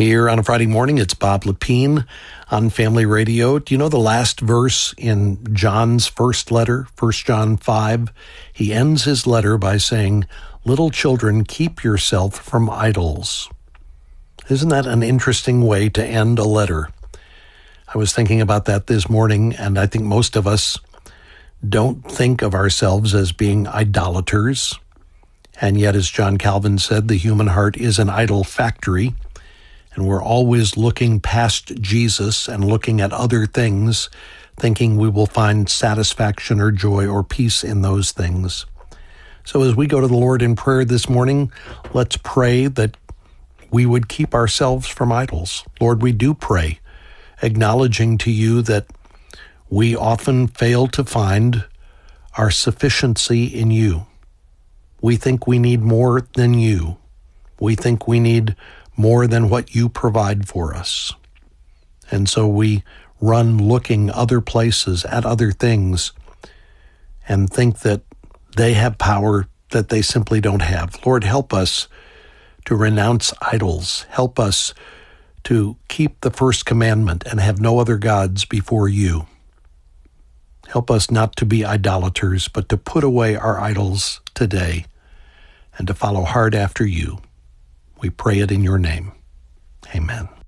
Here on a Friday morning, it's Bob Lepine on Family Radio. Do you know the last verse in John's first letter, 1 John 5? He ends his letter by saying, "Little children, keep yourself from idols." Isn't that an interesting way to end a letter? I was thinking about that this morning, and I think most of us don't think of ourselves as being idolaters. And yet, as John Calvin said, the human heart is an idol factory. And we're always looking past Jesus and looking at other things, thinking we will find satisfaction or joy or peace in those things. So as we go to the Lord in prayer this morning, let's pray that we would keep ourselves from idols. Lord, we do pray, acknowledging to you that we often fail to find our sufficiency in you. We think we need more than you. We think we need more than what you provide for us. And so we run looking other places at other things and think that they have power that they simply don't have. Lord, help us to renounce idols. Help us to keep the first commandment and have no other gods before you. Help us not to be idolaters, but to put away our idols today and to follow hard after you. We pray it in your name. Amen.